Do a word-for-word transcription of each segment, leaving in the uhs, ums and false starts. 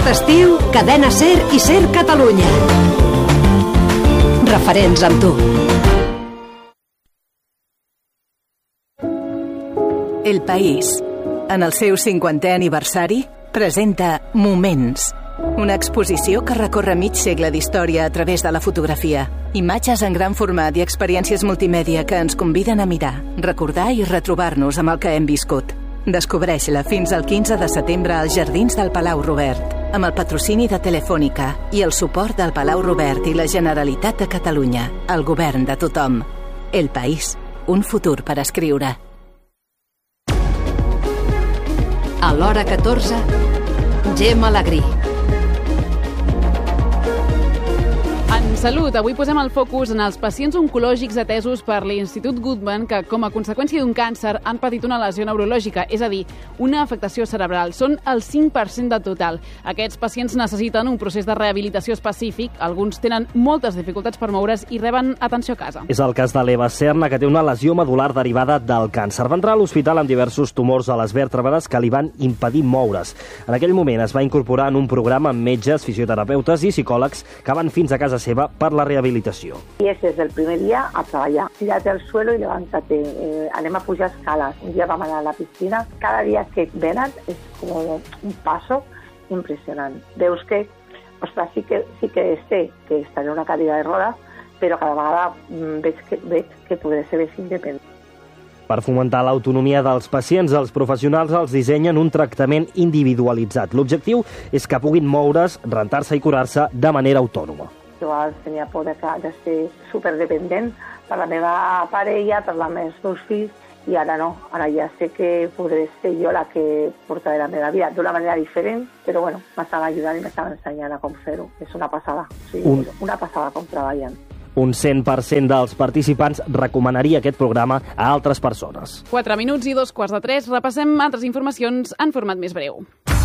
Aquest estiu, Cadena SER i SER Catalunya. Referents amb tu. El País, en el seu cinquantè aniversari, presenta Moments, una exposició que recorre mig segle d'història a través de la fotografia. Imatges en gran format i experiències multimèdia que ens conviden a mirar, recordar i retrobar-nos amb el que hem viscut. Descobreix-la fins al quinze de setembre als Jardins del Palau Robert, amb el patrocini de Telefònica i el suport del Palau Robert i la Generalitat de Catalunya, el govern de tothom. El País, un futur per escriure. A l'hora catorze, Gemma Alegrí. En salut, avui posem el focus en els pacients oncològics atesos per l'Institut Guttmann que, com a conseqüència d'un càncer, han patit una lesió neurològica, és a dir, una afectació cerebral. Són el cinc per cent del total. Aquests pacients necessiten un procés de rehabilitació específic, alguns tenen moltes dificultats per moure's i reben atenció a casa. És el cas de l'Eva Serna, que té una lesió medular derivada del càncer. Va entrar a l'hospital amb diversos tumors a les vèrtebres que li van impedir moure's. En aquell moment es va incorporar en un programa amb metges, fisioterapeutes i psicòlegs que van fins a casa seva per la rehabilitació. I és des del primer dia a treballar. Tira't al suelo i levántate. Eh, anem a pujar escales. Un dia vam anar a la piscina. Cada dia que venen és com un paso impressionant. Veus que, ostres, sí que, sí que sé que estaré en una cadira de rodes, però cada vegada veig que, veig que podré ser més independent. Per fomentar l'autonomia dels pacients, els professionals els dissenyen un tractament individualitzat. L'objectiu és que puguin moure's, rentar-se i curar-se de manera autònoma. Jo abans tenia por de, de ser superdependent per la meva parella, per la dels meus fills, i ara no. Ara ja sé que podré ser jo la que portaré la meva vida d'una manera diferent, però bueno, m'estan ajudant i m'estan ensenyant a com fer-ho. És una passada, o sigui, un... una passada com treballen. Un cent per cent dels participants recomanaria aquest programa a altres persones. Quatre minuts i dos quarts de tres. Repassem altres informacions en format més breu.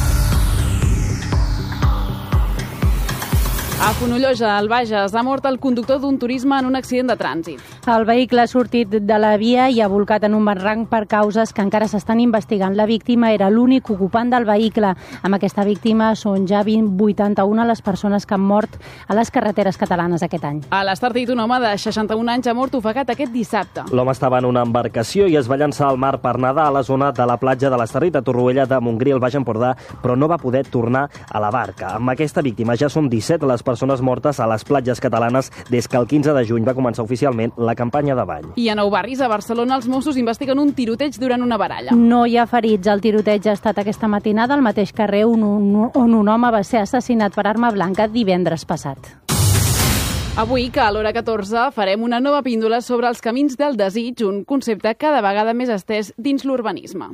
A Fonollosa, al Bages, ha mort el conductor d'un turisme en un accident de trànsit. El vehicle ha sortit de la via i ha volcat en un barranc per causes que encara s'estan investigant. La víctima era l'únic ocupant del vehicle. Amb aquesta víctima són ja vuitanta-una les persones que han mort a les carreteres catalanes aquest any. A l'Estartit, un home de seixanta-un anys ha mort ofegat aquest dissabte. L'home estava en una embarcació i es va llançar al mar per nedar a la zona de la platja de l'Estartit, a Torroella de Montgrí, al Baix Empordà, però no va poder tornar a la barca. Amb aquesta víctima ja són disset les persones mortes a les platges catalanes des que el quinze de juny va començar oficialment la campanya de bany. I a Nou Barris, a Barcelona, els Mossos investiguen un tiroteig durant una baralla. No hi ha ferits. El tiroteig ha estat aquesta matinada al mateix carrer on un, on un home va ser assassinat per arma blanca divendres passat. Avui, que a l'hora catorze, farem una nova píndola sobre els camins del desig, un concepte cada vegada més estès dins l'urbanisme.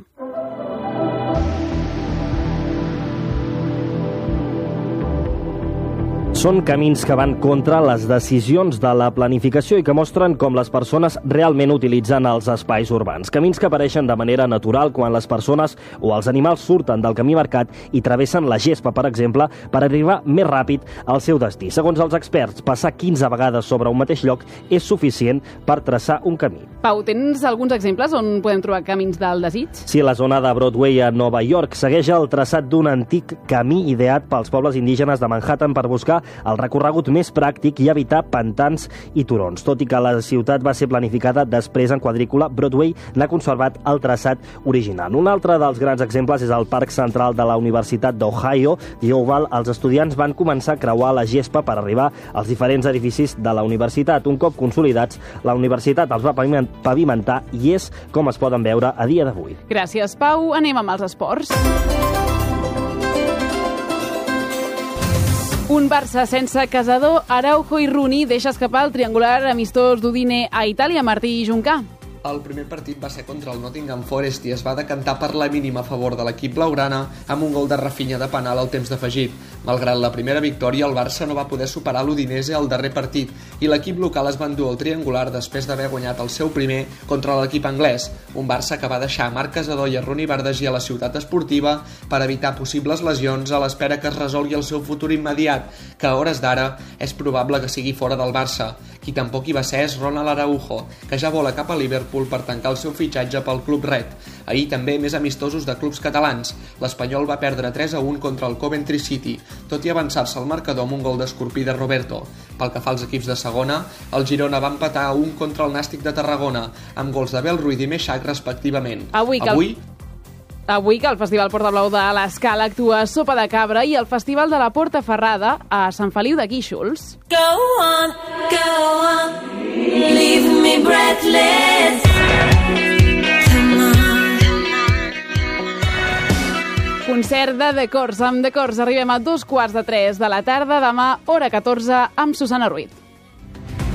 Són camins que van contra les decisions de la planificació i que mostren com les persones realment utilitzen els espais urbans. Camins que apareixen de manera natural quan les persones o els animals surten del camí marcat i travessen la gespa, per exemple, per arribar més ràpid al seu destí. Segons els experts, passar quinze vegades sobre un mateix lloc és suficient per traçar un camí. Pau, tens alguns exemples on podem trobar camins del desig? Sí, la zona de Broadway a Nova York segueix el traçat d'un antic camí ideat pels pobles indígenes de Manhattan per buscar el recorregut més pràctic i evitar pantans i turons. Tot i que la ciutat va ser planificada després en quadrícula, Broadway n'ha conservat el traçat original. Un altre dels grans exemples és el Parc Central de la Universitat d'Ohio, The Oval. Els estudiants van començar a creuar la gespa per arribar als diferents edificis de la universitat. Un cop consolidats, la universitat els va pavimentar i és com es poden veure a dia d'avui. Gràcies, Pau. Anem amb els esports. Un Barça sense Casador, Araujo i Rooney deixa escapar el triangular amistós d'Udine a Itàlia. Martí Juncà. El primer partit va ser contra el Nottingham Forest i es va decantar per la mínima a favor de l'equip blaugrana amb un gol de Rafinha de penal al temps d'afegit. Malgrat la primera victòria, el Barça no va poder superar l'Udinese al darrer partit i l'equip local es va endur el triangular després d'haver guanyat el seu primer contra l'equip anglès. Un Barça que va deixar Marc Casador i Ronny Bardghji a la ciutat esportiva per evitar possibles lesions a l'espera que es resolgui el seu futur immediat, que a hores d'ara és probable que sigui fora del Barça. Qui tampoc hi va ser és Ronald Araujo, que ja vola cap a Liverpool per tancar el seu fitxatge pel club red. Ahir també més amistosos de clubs catalans. L'Espanyol va perdre tres a un contra el Coventry City, tot i avançar-se al marcador amb un gol d'escorpí de Roberto. Pel que fa als equips de segona, el Girona va empatar a un contra el Nàstic de Tarragona, amb gols de Bel Ruiz i Meixac respectivament. Avui, que Avui... El... Avui que el Festival Portablau de l'Escala actua Sopa de Cabra i el Festival de la Porta Ferrada a Sant Feliu de Guíxols. Go on, go on, leave me breathless. Come on. Concert de Decors. Amb Decors arribem a dos quarts de tres de la tarda, demà, hora catorze, amb Susana Ruiz.